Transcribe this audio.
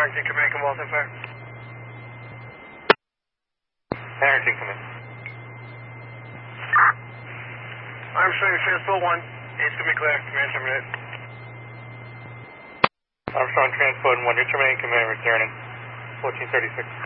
Harrington, come in, come Walton Fire. Harrington, come in. Armstrong, Transport 1. It's going to be clear. Command terminated. Armstrong, Transport 1. You're terminating command, returning. 1436.